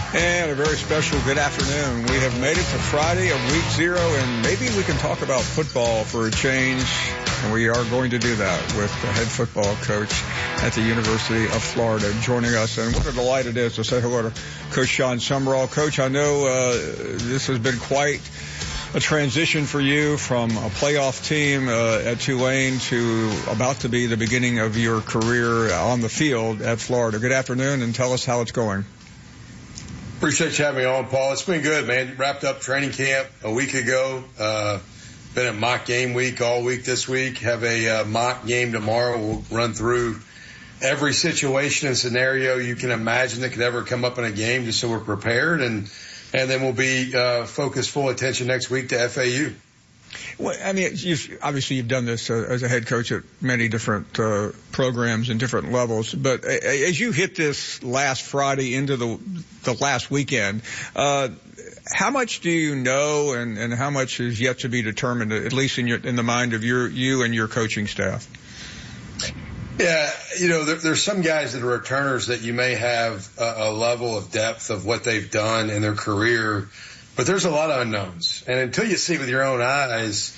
And a very special good afternoon. We have made it to Friday of week 0, and maybe we can talk about football for a change. And we are going to do that with the head football coach at the University of Florida joining us. And what a delight it is to say hello to Coach Sean Summerall. Coach, I know this has been quite a transition for you from a playoff team at Tulane to about to be the beginning of your career on the field at Florida. Good afternoon, and tell us how it's going. Appreciate you having me on, Paul. It's been good, man. Wrapped up training camp a week ago. Been at mock game week all week this week. Have a mock game tomorrow. We'll run through every situation and scenario you can imagine that could ever come up in a game just so we're prepared. And then we'll be focused full attention next week to FAU. Well, I mean, you've done this as a head coach at many different programs and different levels. But as you hit this last Friday into the last weekend, how much do you know, and how much is yet to be determined, at least in the mind of you and your coaching staff? Yeah, there's some guys that are returners that you may have a level of depth of what they've done in their career. But there's a lot of unknowns. And until you see with your own eyes,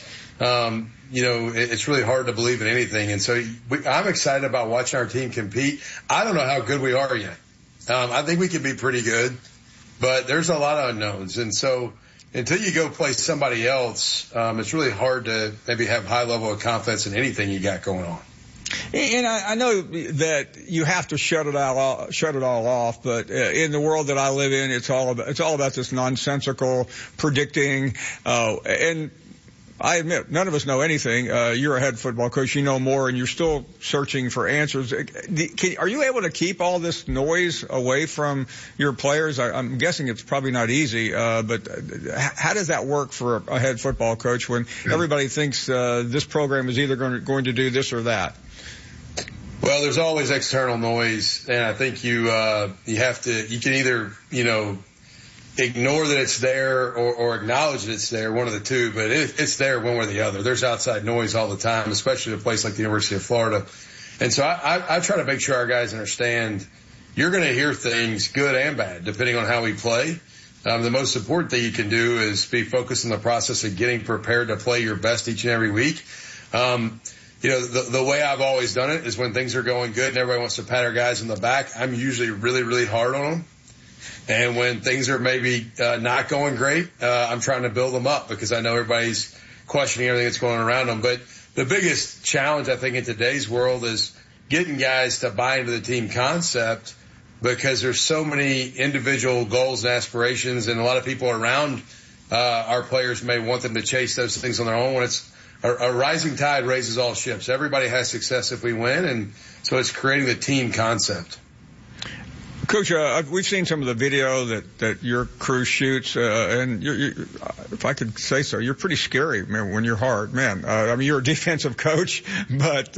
it's really hard to believe in anything. And so I'm excited about watching our team compete. I don't know how good we are yet. I think we can be pretty good, but there's a lot of unknowns. And so until you go play somebody else, it's really hard to maybe have high level of confidence in anything you got going on. And I know that you have to shut it all off, but in the world that I live in, it's all about this nonsensical predicting. And I admit, none of us know anything. You're a head football coach, you know more, and you're still searching for answers. Are you able to keep all this noise away from your players? I'm guessing it's probably not easy, but how does that work for a head football coach when everybody thinks this program is either going to do this or that? Well, there's always external noise, and I think you can either, ignore that it's there or acknowledge that it's there, one of the two, but it's there one way or the other. There's outside noise all the time, especially at a place like the University of Florida. And so I try to make sure our guys understand you're going to hear things good and bad, depending on how we play. The most important thing you can do is be focused on the process of getting prepared to play your best each and every week. The way I've always done it is when things are going good and everybody wants to pat our guys on the back, I'm usually really, really hard on them. And when things are maybe not going great, I'm trying to build them up because I know everybody's questioning everything that's going on around them. But the biggest challenge, I think, in today's world is getting guys to buy into the team concept because there's so many individual goals and aspirations, and a lot of people around our players may want them to chase those things on their own. When it's a rising tide raises all ships. Everybody has success if we win, and so it's creating the team concept. Coach, we've seen some of the video that your crew shoots, and you're, if I could say so, you're pretty scary, man, when you're hard, man. You're a defensive coach, but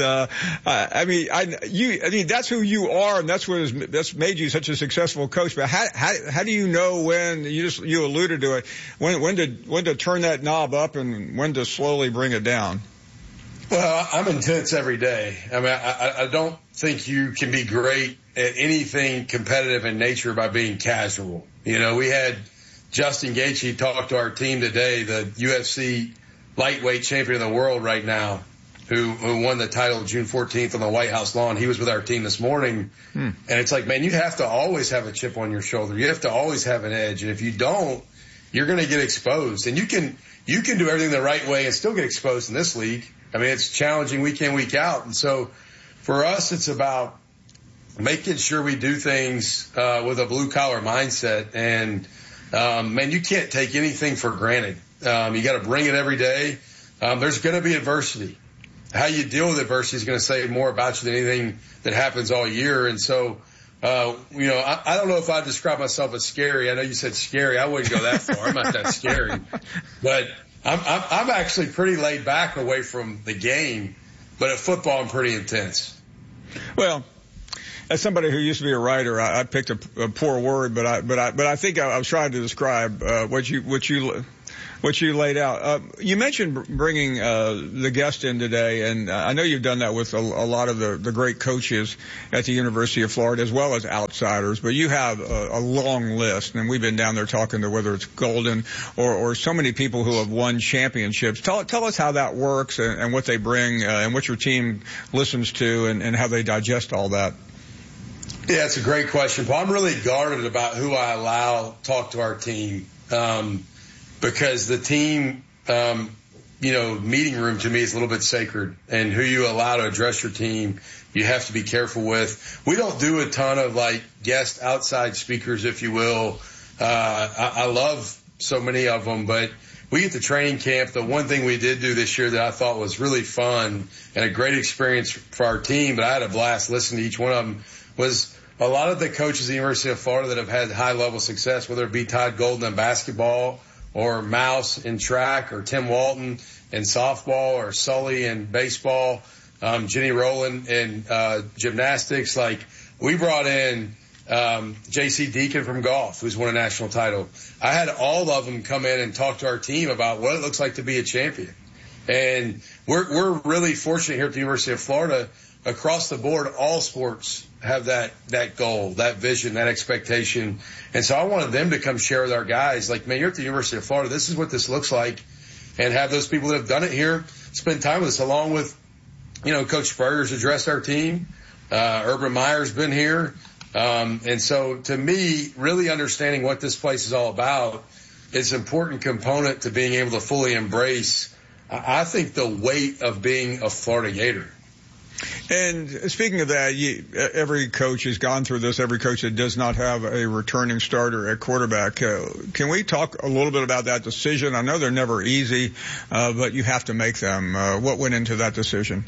that's who you are, and that's made you such a successful coach. But how do you know when you alluded to it, when to turn that knob up and when to slowly bring it down? Well, I'm intense every day. I don't think you can be great at anything competitive in nature by being casual. We had Justin Gaethje talk to our team today, the UFC lightweight champion of the world right now, who won the title June 14th on the White House lawn. He was with our team this morning. And it's like, man, you have to always have a chip on your shoulder. You have to always have an edge. And if you don't, you're going to get exposed. And you can do everything the right way and still get exposed in this league. It's challenging week in, week out. And so for us, it's about making sure we do things with a blue-collar mindset. And, man, you can't take anything for granted. You got to bring it every day. There's going to be adversity. How you deal with adversity is going to say more about you than anything that happens all year. And so, I don't know if I'd describe myself as scary. I know you said scary. I wouldn't go that far. I'm not that scary. But I'm actually pretty laid back away from the game. But at football, I'm pretty intense. Well, as somebody who used to be a writer, I picked a poor word, but I think I was trying to describe what you what you laid out. You mentioned bringing the guest in today, and I know you've done that with a lot of the great coaches at the University of Florida, as well as outsiders, but you have a long list, and we've been down there talking to whether it's Golden or so many people who have won championships. Tell us how that works and what they bring and what your team listens to and how they digest all that. Yeah, it's a great question, Paul. I'm really guarded about who I allow talk to our team, because the team, meeting room to me is a little bit sacred, and who you allow to address your team, you have to be careful with. We don't do a ton of guest outside speakers, if you will. I love so many of them, but we get to training camp. The one thing we did do this year that I thought was really fun and a great experience for our team, but I had a blast listening to each one of them, was a lot of the coaches at the University of Florida that have had high-level success, whether it be Todd Golden in basketball or Mouse in track or Tim Walton in softball or Sully in baseball, Jenny Rowland in gymnastics. We brought in J.C. Deacon from golf, who's won a national title. I had all of them come in and talk to our team about what it looks like to be a champion. And we're really fortunate here at the University of Florida. Across the board, all sports have that goal, that vision, that expectation. And so I wanted them to come share with our guys, man, you're at the University of Florida. This is what this looks like. And have those people that have done it here spend time with us, along with, Coach Spurrier's addressed our team. Urban Meyer's been here. And so to me, really understanding what this place is all about is an important component to being able to fully embrace, I think, the weight of being a Florida Gator. And speaking of that, every coach has gone through this. Every coach that does not have a returning starter at quarterback. Can we talk a little bit about that decision? I know they're never easy, but you have to make them. What went into that decision?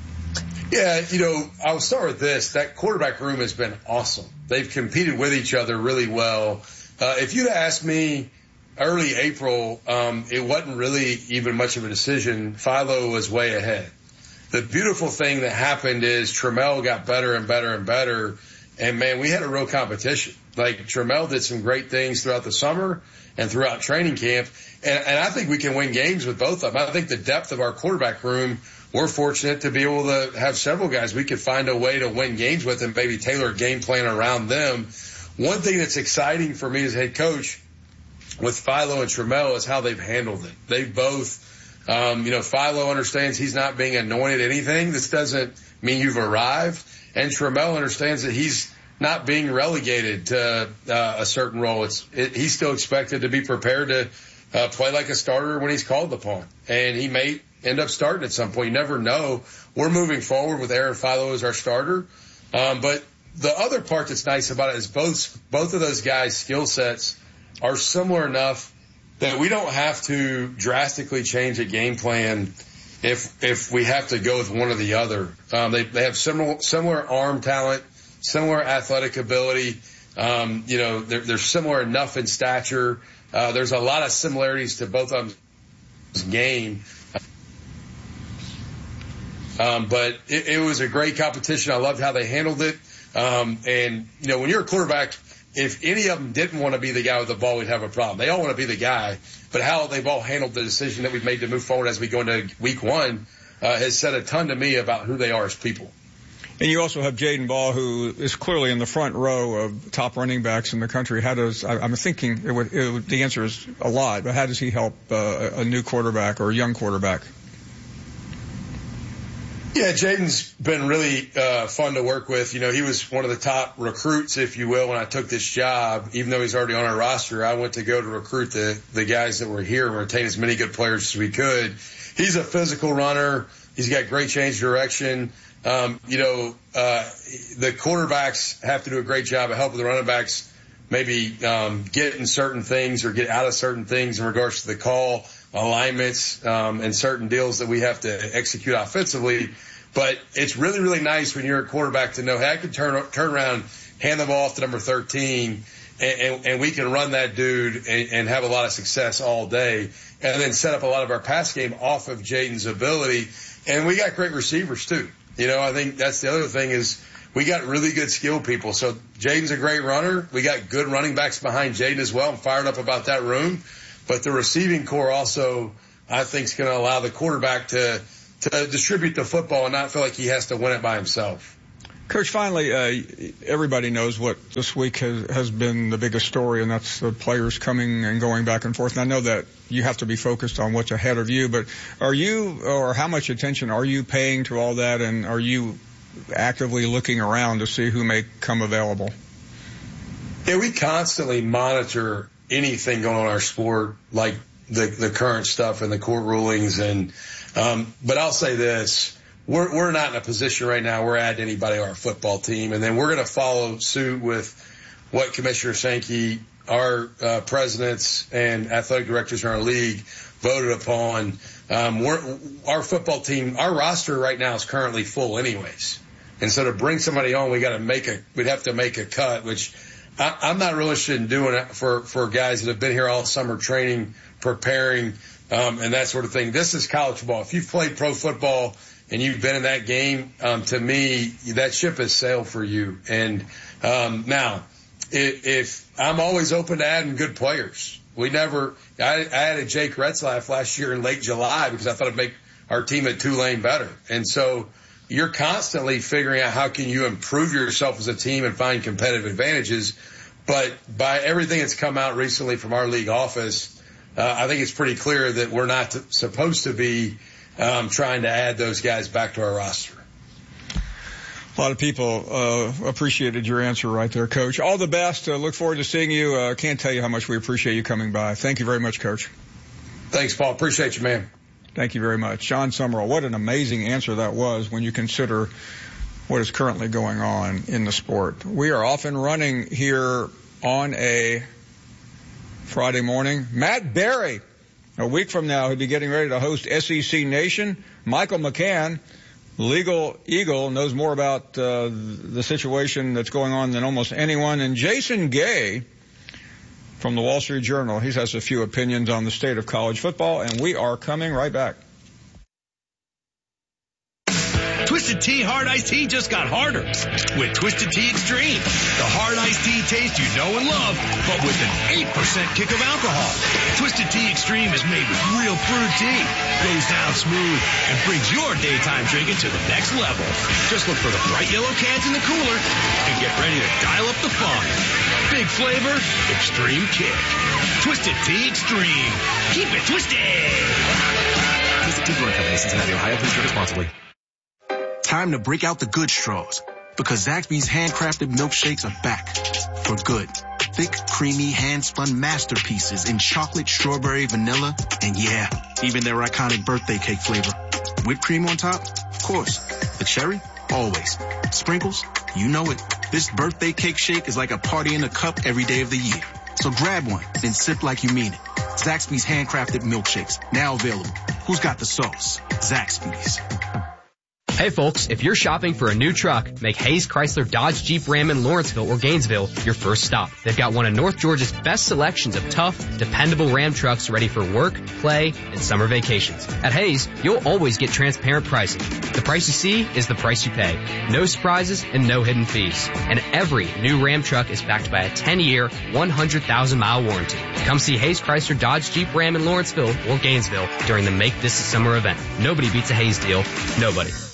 Yeah, I'll start with this. That quarterback room has been awesome. They've competed with each other really well. If you'd asked me early April, it wasn't really even much of a decision. Philo was way ahead. The beautiful thing that happened is Trammell got better and better and better. And, man, we had a real competition. Trammell did some great things throughout the summer and throughout training camp. And I think we can win games with both of them. I think the depth of our quarterback room, we're fortunate to be able to have several guys we could find a way to win games with and maybe tailor a game plan around them. One thing that's exciting for me as head coach with Philo and Trammell is how they've handled it. They've both Philo understands he's not being anointed anything. This doesn't mean you've arrived. And Trammell understands that he's not being relegated to a certain role. He's still expected to be prepared to play like a starter when he's called upon. And he may end up starting at some point. You never know. We're moving forward with Aaron Philo as our starter. But the other part that's nice about it is both of those guys' skill sets are similar enough that we don't have to drastically change a game plan if we have to go with one or the other. They have similar arm talent, similar athletic ability. They're similar enough in stature. There's a lot of similarities to both of them's game. But it was a great competition. I loved how they handled it. When you're a quarterback, if any of them didn't want to be the guy with the ball, we'd have a problem. They all want to be the guy, but how they've all handled the decision that we've made to move forward as we go into week one has said a ton to me about who they are as people. And you also have Jaden Ball, who is clearly in the front row of top running backs in the country. I'm thinking the answer is a lot, but how does he help a new quarterback or a young quarterback? Yeah, Jaden's been really fun to work with. He was one of the top recruits, if you will, when I took this job. Even though he's already on our roster, I went to go to recruit the guys that were here and retain as many good players as we could. He's a physical runner. He's got great change of direction. The quarterbacks have to do a great job of helping the running backs maybe get in certain things or get out of certain things in regards to the call, alignments, and certain deals that we have to execute offensively. But it's really, really nice when you're a quarterback to know, hey, I can turn around, hand the ball off to number 13, and we can run that dude and have a lot of success all day, and then set up a lot of our pass game off of Jaden's ability. And we got great receivers too. I think that's the other thing is we got really good skill people. So Jaden's a great runner. We got good running backs behind Jaden as well. I'm fired up about that room. But the receiving core also, I think, is going to allow the quarterback to distribute the football and not feel like he has to win it by himself. Coach, finally, everybody knows what this week has been the biggest story, and that's the players coming and going back and forth. And I know that you have to be focused on what's ahead of you, but how much attention are you paying to all that, and are you actively looking around to see who may come available? Yeah, we constantly monitor anything going on in our sport, like the current stuff and the court rulings. But I'll say this. We're not in a position right now we're adding anybody to our football team, and then we're going to follow suit with what Commissioner Sankey, our presidents and athletic directors in our league voted upon. Our football team, our roster right now is currently full anyways, and so to bring somebody on, we'd have to make a cut, which I'm not really interested in doing it for guys that have been here all summer training, preparing, and that sort of thing. This is college football. If you've played pro football and you've been in that game, to me, that ship has sailed for you. And now, if I'm always open to adding good players. I added Jake Retzlaff last year in late July because I thought it'd make our team at Tulane better. And so you're constantly figuring out how can you improve yourself as a team and find competitive advantages. But by everything that's come out recently from our league office, I think it's pretty clear that we're not supposed to be trying to add those guys back to our roster. A lot of people appreciated your answer right there, Coach. All the best. Look forward to seeing you. Can't tell you how much we appreciate you coming by. Thank you very much, Coach. Thanks, Paul. Appreciate you, man. Thank you very much. John Summerall, what an amazing answer that was when you consider what is currently going on in the sport. We are off and running here on a Friday morning. Matt Berry, a week from now, he'll be getting ready to host SEC Nation. Michael McCann, Legal Eagle, knows more about the situation that's going on than almost anyone. And Jason Gay from the Wall Street Journal, he has a few opinions on the state of college football, and we are coming right back. Twisted Tea Hard Iced Tea just got harder with Twisted Tea Extreme. The hard iced tea taste you know and love, but with an 8% kick of alcohol. Twisted Tea Extreme is made with real brewed tea, goes down smooth, and brings your daytime drinking to the next level. Just look for the bright yellow cans in the cooler and get ready to dial up the fun. Big flavor, extreme kick. Twisted Tea Extreme. Keep it twisted. Twisted Tea Brewing Company, Cincinnati, Ohio. Please drink responsibly. Time to break out the good straws, because Zaxby's handcrafted milkshakes are back for good. Thick, creamy, hand-spun masterpieces in chocolate, strawberry, vanilla, and yeah, even their iconic birthday cake flavor. Whipped cream on top? Of course. The cherry? Always. Sprinkles? You know it. This birthday cake shake is like a party in a cup every day of the year. So grab one, then sip like you mean it. Zaxby's handcrafted milkshakes, now available. Who's got the sauce? Zaxby's. Hey folks, if you're shopping for a new truck, make Hayes Chrysler Dodge Jeep Ram in Lawrenceville or Gainesville your first stop. They've got one of North Georgia's best selections of tough, dependable Ram trucks ready for work, play, and summer vacations. At Hayes, you'll always get transparent pricing. The price you see is the price you pay. No surprises and no hidden fees. And every new Ram truck is backed by a 10-year, 100,000-mile warranty. Come see Hayes Chrysler Dodge Jeep Ram in Lawrenceville or Gainesville during the Make This a Summer event. Nobody beats a Hayes deal. Nobody.